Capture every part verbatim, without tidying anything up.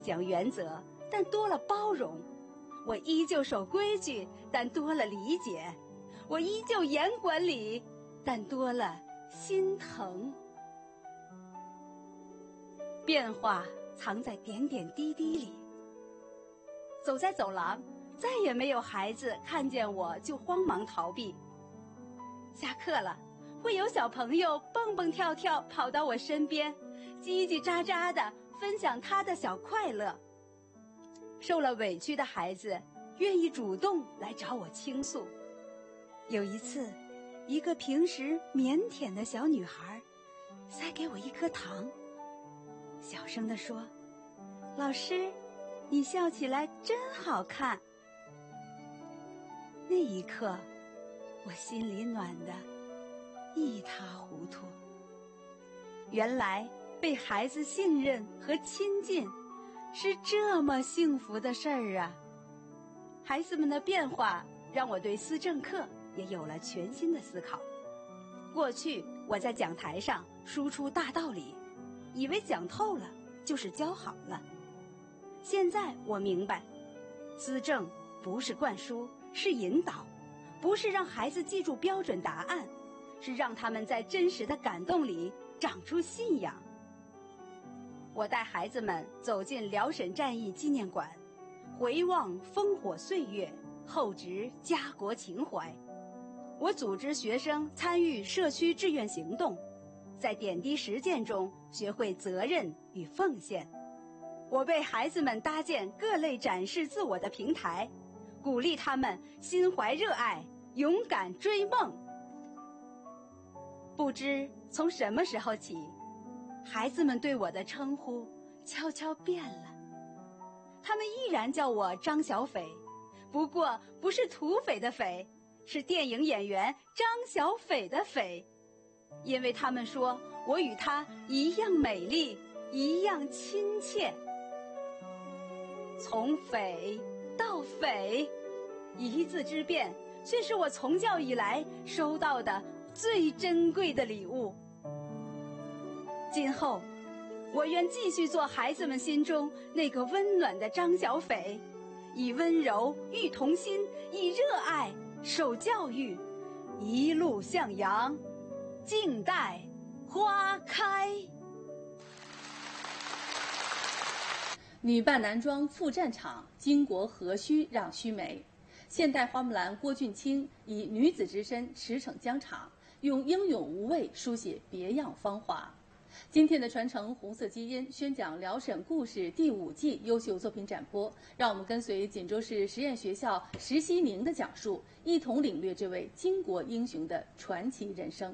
讲原则，但多了包容；我依旧守规矩，但多了理解；我依旧严管理，但多了心疼。变化藏在点点滴滴里。走在走廊，再也没有孩子看见我就慌忙逃避。下课了，会有小朋友蹦蹦跳跳跑到我身边，叽叽喳喳地分享他的小快乐。受了委屈的孩子愿意主动来找我倾诉。有一次，一个平时腼腆的小女孩塞给我一颗糖，小声地说：“老师，你笑起来真好看。”那一刻，我心里暖得一塌糊涂。原来被孩子信任和亲近是这么幸福的事儿啊！孩子们的变化让我对思政课也有了全新的思考。过去我在讲台上输出大道理，以为讲透了就是教好了。现在我明白，思政不是灌输，是引导；不是让孩子记住标准答案，是让他们在真实的感动里长出信仰。我带孩子们走进辽沈战役纪念馆，回望烽火岁月，厚植家国情怀。我组织学生参与社区志愿行动，在点滴实践中学会责任与奉献。我为孩子们搭建各类展示自我的平台，鼓励他们心怀热爱，勇敢追梦。不知从什么时候起，孩子们对我的称呼悄悄变了。他们依然叫我张小斐，不过不是土匪的匪，是电影演员张小斐的斐。因为他们说我与她一样美丽，一样亲切。从匪到匪，一字之变，却是我从教以来收到的最珍贵的礼物。今后，我愿继续做孩子们心中那个温暖的张小斐，以温柔育童心，以热爱受教育，一路向阳，静待花开。 女扮男装赴战场，巾帼何须让须眉。现代花木兰郭俊卿以女子之身驰骋疆场，用英勇无畏书写别样芳华。今天的传承红色基因宣讲辽沈故事第五季优秀作品展播，让我们跟随锦州市实验学校石希宁的讲述，一同领略这位巾帼英雄的传奇人生。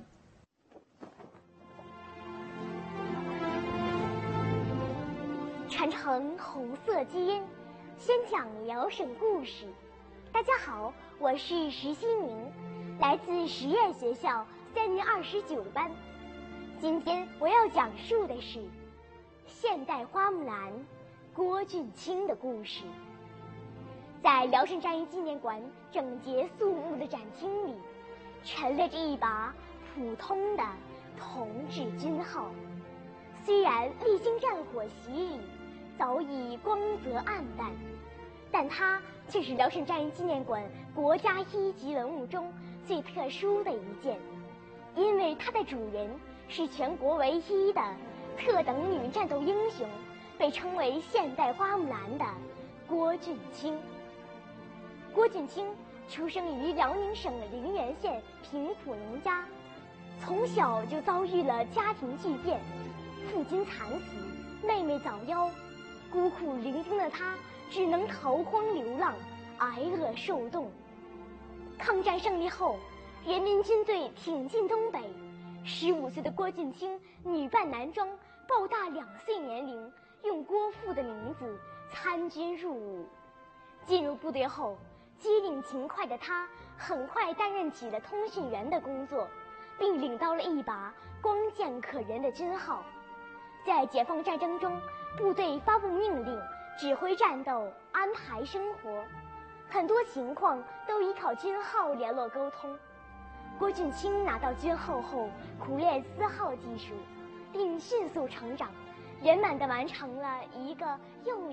传承红色基因，宣讲辽沈故事。大家好，我是石希宁，来自实验学校三年二十九班。今天我要讲述的是现代花木兰郭俊卿的故事。在辽沈战役纪念馆整洁肃穆的展厅里，陈列着一把普通的铜制军号，虽然历经战火洗礼，早已光泽暗淡，但它却是辽沈战役纪念馆国家一级文物中最特殊的一件，因为它的主人是全国唯一的特等女战斗英雄，被称为现代花木兰的郭俊卿。郭俊卿出生于辽宁省陵源县贫苦农家，从小就遭遇了家庭巨变，父亲惨死，妹妹早夭，孤苦伶仃的他只能逃荒流浪，挨饿受冻。抗战胜利后，人民军队挺进东北，十五岁的郭俊卿女扮男装，报大两岁年龄，用郭父的名字参军入伍。进入部队后，机灵勤快的他很快担任起了通讯员的工作，并领到了一把光剑可人的军号。在解放战争中，部队发布命令，指挥战斗，安排生活，很多情况都依靠军号联络沟通。郭俊卿拿到军号后，苦练私号技术，并迅速成长，圆满地完成了一个又